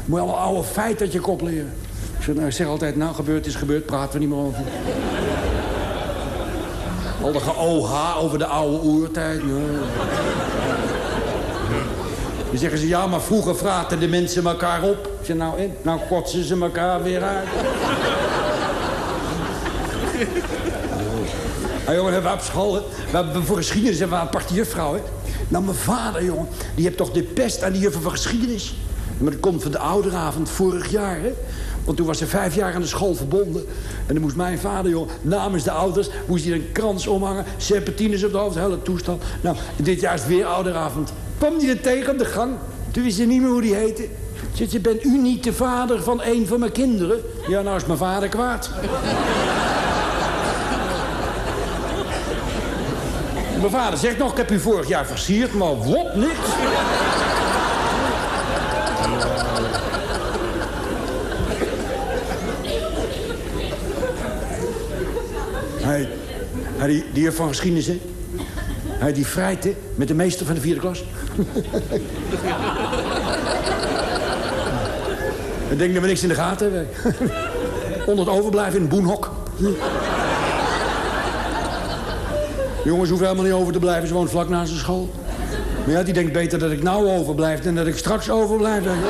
Moet je allemaal oude feit uit je kop leren. Ik zeg altijd, nou, gebeurd is gebeurd, praten we niet meer over. Al de ge-OH over de oude oertijd. Nee. Dan zeggen ze, ja, maar vroeger vraten de mensen elkaar op. Ik zeg, nou, en? Nou kotsen ze elkaar weer uit. Ja, jongen, hebben we op school, hè? We hebben voor geschiedenis hebben we een aparte juffrouw, hè? Nou, mijn vader, jongen, die heeft toch de pest aan die juffrouw van geschiedenis. Maar dat komt van de ouderavond vorig jaar, hè? Want toen was ze 5 jaar aan de school verbonden. En dan moest mijn vader, jongen, namens de ouders... moest hij een krans omhangen, serpentines op de hoofd, hele toestand. Nou, dit jaar is weer ouderavond. Kwam hij er tegen op de gang. Toen wist hij niet meer hoe die heette. Zegt ze, bent u niet de vader van een van mijn kinderen? Ja, nou is mijn vader kwaad. Mijn vader zegt nog, ik heb u vorig jaar versierd, maar wat niks. Die juf van geschiedenis, hè? Die vrijt, hè? Met de meester van de 4e klas. Ik denk dat we niks in de gaten hebben. Onder het overblijven in een boenhok. Jongens hoeven helemaal niet over te blijven. Ze woont vlak naast de school. Maar ja, die denkt beter dat ik nou overblijf... dan dat ik straks overblijf. Ja,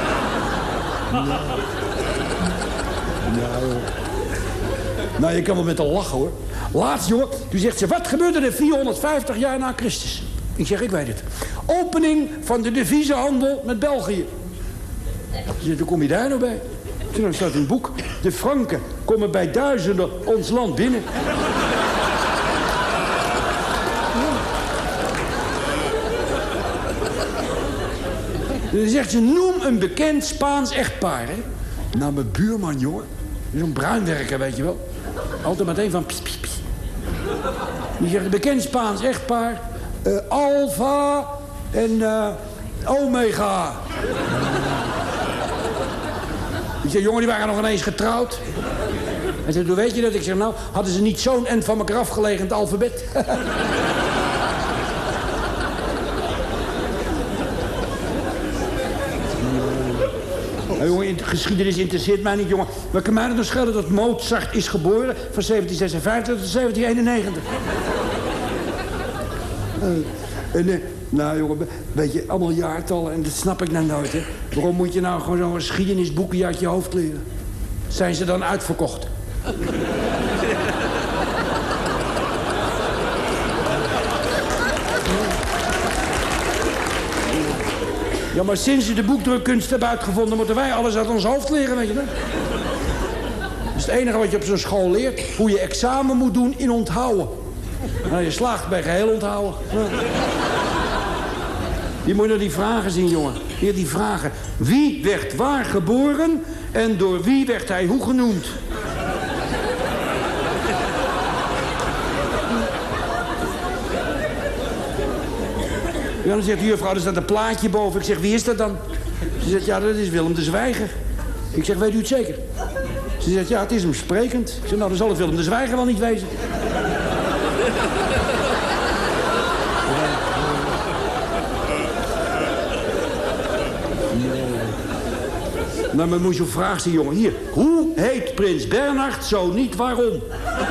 joh. Nou, je kan wel met haar lachen, hoor. Laatst, jongen, toen zegt ze... wat gebeurde er 450 jaar na Christus? Ik zeg, ik weet het. Opening van de deviezenhandel met België. Ze zegt, hoe kom je daar nou bij? Toen staat in het boek... de Franken komen bij duizenden ons land binnen. Dan zegt ze, noem een bekend Spaans echtpaar, hè? Nou, mijn buurman, jongen. Zo'n bruinwerker, weet je wel. Altijd meteen van pies, pies, pies. Die zegt, een bekend Spaans echtpaar. Alpha en Omega. Ik zeg, jongen, die waren nog ineens getrouwd. Hij zegt, hoe weet je dat? Ik zeg, nou, hadden ze niet zo'n end van elkaar afgelegen in het alfabet? Nou, jongen, geschiedenis interesseert mij niet, jongen. Maar kan mij het nog schelen dat Mozart is geboren... van 1756 tot 1791. Nou, jongen, weet je, allemaal jaartallen... en dat snap ik nou nooit, hè. Waarom moet je nou gewoon zo'n geschiedenisboekje uit je hoofd leren? Zijn ze dan uitverkocht? Ja, maar sinds ze de boekdrukkunst hebben uitgevonden... moeten wij alles uit ons hoofd leren, weet je dat? Dat is het enige wat je op zo'n school leert. Hoe je examen moet doen in onthouden. Nou, je slaagt bij geheel onthouden. Ja. Je moet naar die vragen zien, jongen. Hier die vragen. Wie werd waar geboren en door wie werd hij hoe genoemd? Ja, dan zegt de juffrouw, er staat een plaatje boven. Ik zeg, wie is dat dan? Ze zegt, ja, dat is Willem de Zwijger. Ik zeg, weet u het zeker? Ze zegt, ja, het is hem sprekend. Ik zeg, nou, dan zal het Willem de Zwijger wel niet wezen. Nou, maar moet je op vraag zien, jongen. Hier, hoe heet prins Bernhard, zo niet waarom?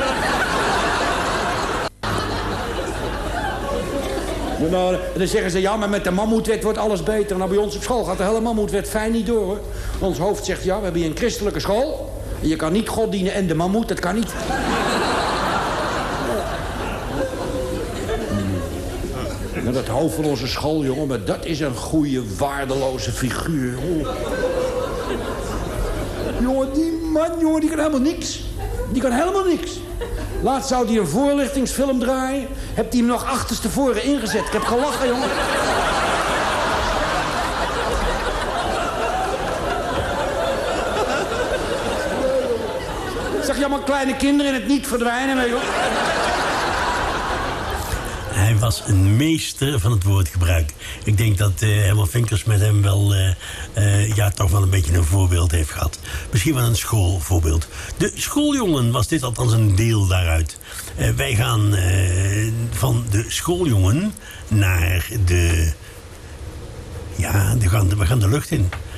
Nou, dan zeggen ze, ja, maar met de mammoetwet wordt alles beter. Nou, bij ons op school gaat de hele mammoetwet fijn niet door, hoor. Ons hoofd zegt, ja, we hebben hier een christelijke school. En je kan niet God dienen en de mammoet, dat kan niet. Nou, dat hoofd van onze school, jongen, maar dat is een goede, waardeloze figuur. Oh. Jongen, die man, jongen, die kan helemaal niks. Die kan helemaal niks. Laatst zou hij een voorlichtingsfilm draaien. Heb hij hem nog achterstevoren ingezet. Ik heb gelachen, jongen. Zag je allemaal kleine kinderen in het niet verdwijnen, weet je wel? Hij was een meester van het woordgebruik. Ik denk dat Herman Vinkers met hem wel toch wel een beetje een voorbeeld heeft gehad. Misschien wel een schoolvoorbeeld. De schooljongen was dit althans een deel daaruit. Wij gaan van de schooljongen naar de... Ja, we gaan de lucht in.